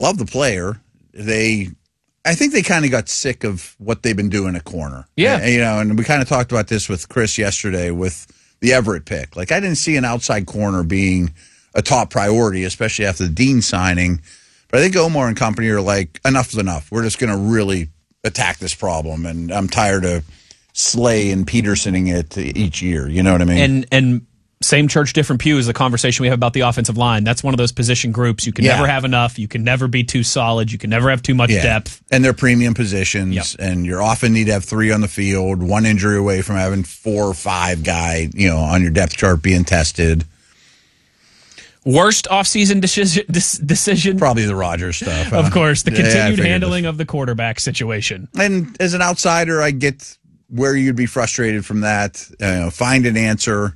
Love the player. I think they kind of got sick of what they've been doing at corner. Yeah. And we kind of talked about this with Chris yesterday with the Everett pick. Like, I didn't see an outside corner being a top priority, especially after the Dean signing. But I think Omar and company are like, enough's enough. We're just going to really attack this problem. And I'm tired of Slay and Petersoning it each year. You know what I mean? And same church, different pew is the conversation we have about the offensive line. That's one of those position groups. You can never have enough. You can never be too solid. You can never have too much depth. And they're premium positions, and you often need to have 3 on the field, 1 injury away from having 4 or 5 guy, on your depth chart being tested. Worst offseason decision? Probably the Rodgers stuff. Of course, the continued handling of the quarterback situation. And as an outsider, I get where you'd be frustrated from that. Find an answer.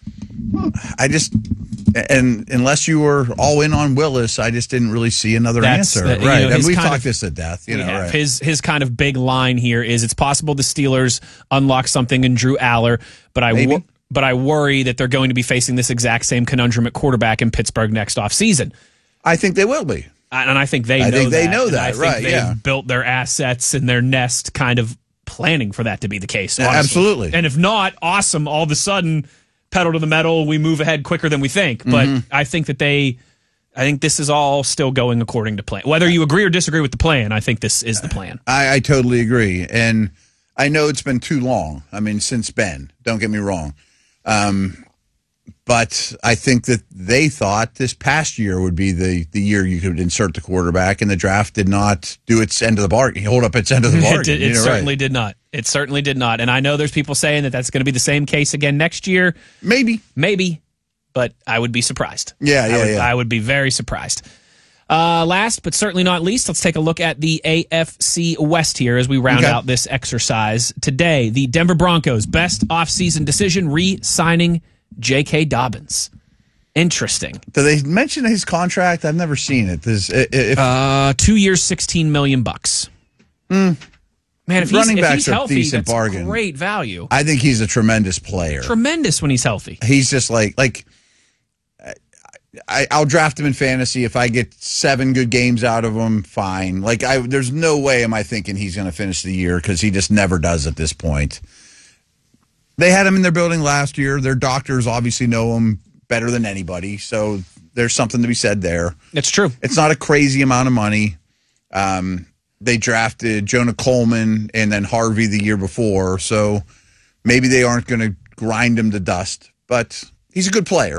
And unless you were all in on Willis, I just didn't really see another answer. Right. And we've talked this to death. Right. His kind of big line here is it's possible the Steelers unlock something in Drew Aller, but I worry that they're going to be facing this exact same conundrum at quarterback in Pittsburgh next offseason. I think they will be. And I think they know that. They know that, I think they've built their assets and their nest kind of planning for that to be the case. Honestly. Absolutely. And if not, awesome. All of a sudden, pedal to the metal, we move ahead quicker than we think. But I think that I think this is all still going according to plan. Whether you agree or disagree with the plan, I think this is the plan. I totally agree. And I know it's been too long. I mean, since Ben, don't get me wrong. But I think that they thought this past year would be the year you could insert the quarterback, and the draft did not do its end of the bargain. Hold up its end of the bargain. It certainly did not. It certainly did not. And I know there's people saying that that's going to be the same case again next year. Maybe. But I would be surprised. I would be very surprised. Last but certainly not least, let's take a look at the AFC West here as we round out this exercise. Today, the Denver Broncos' best offseason decision, re-signing J.K. Dobbins. Interesting. Do they mention his contract? I've never seen it. 2 years, $16 million. Man, if he's healthy, that's bargain. Great value. I think he's a tremendous player. Tremendous when he's healthy. He's just I'll draft him in fantasy. If I get 7 good games out of him, fine. There's no way am I thinking he's going to finish the year because he just never does at this point. They had him in their building last year. Their doctors obviously know him better than anybody, so there's something to be said there. It's true. It's not a crazy amount of money. They drafted Jonah Coleman and then Harvey the year before, so maybe they aren't going to grind him to dust, but he's a good player.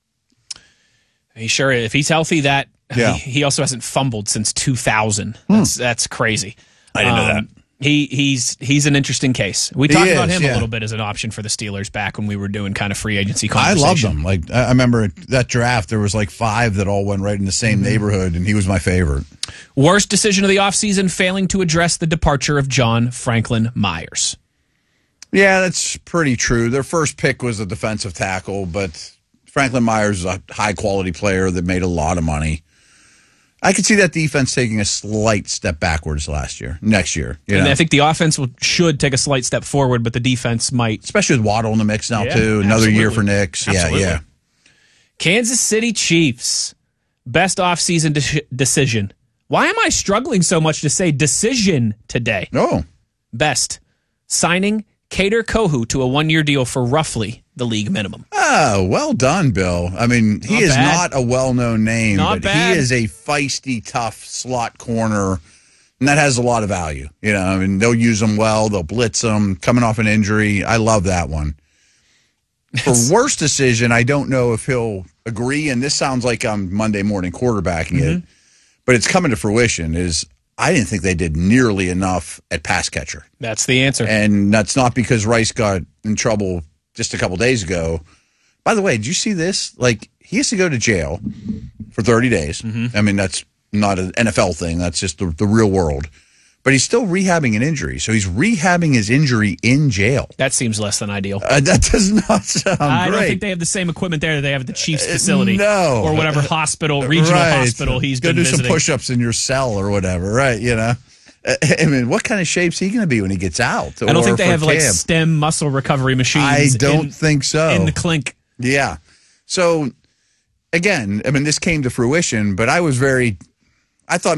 He sure is. If he's healthy, he also hasn't fumbled since 2000. That's crazy. I didn't know that. He's an interesting case. We talked about him a little bit as an option for the Steelers back when we were doing kind of free agency conversation. I loved him. I remember that draft, there was 5 that all went right in the same neighborhood, and he was my favorite. Worst decision of the offseason, failing to address the departure of John Franklin Myers. Yeah, that's pretty true. Their first pick was a defensive tackle, but Franklin Myers is a high-quality player that made a lot of money. I could see that defense taking a slight step backwards next year. And I think the offense should take a slight step forward, but the defense might. Especially with Waddle in the mix now, too. Another year for Knicks. Yeah. Kansas City Chiefs, best offseason decision. Why am I struggling so much to say decision today? Oh. Best, signing Kader Kohou to a 1-year deal for roughly the league minimum. Oh, well done, Bill. I mean, he is not a well-known name, but he is a feisty, tough slot corner, and that has a lot of value. I mean, they'll use him well. They'll blitz him. Coming off an injury, I love that one. For worst decision, I don't know if he'll agree, and this sounds like I'm Monday morning quarterbacking it, but it's coming to fruition, is I didn't think they did nearly enough at pass catcher. That's the answer. And that's not because Rice got in trouble just a couple days ago. By the way, did you see this? He has to go to jail for 30 days. I mean, that's not an NFL thing. That's just the real world. But he's still rehabbing an injury. So he's rehabbing his injury in jail. That seems less than ideal. That does not sound great. I don't think they have the same equipment there that they have at the Chiefs facility. No. Or whatever regional hospital he's been visiting. Go do some push-ups in your cell or whatever, right? I mean, what kind of shape's he going to be when he gets out? I don't think they have stem muscle recovery machines. I don't think so. In the clink. Yeah. So, again, I mean, this came to fruition, but I thought